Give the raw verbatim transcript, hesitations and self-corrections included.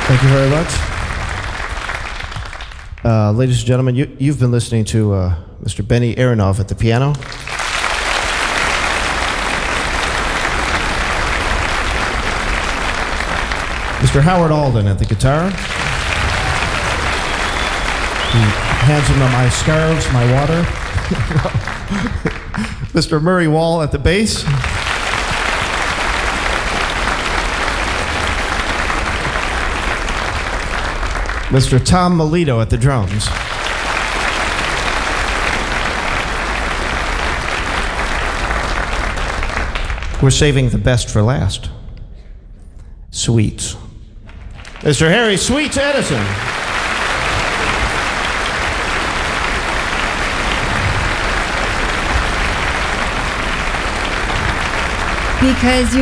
Thank you very much. Uh, ladies and gentlemen, you, you've been listening to uh, Mister Benny Aronoff at the piano. Mister Howard Alden at the guitar. He hands him my scarves, my water. Mister Murray Wall at the bass. Mister Tom Melito at the drums. We're saving the best for last. Sweets. Mister Harry Sweets Edison. Because you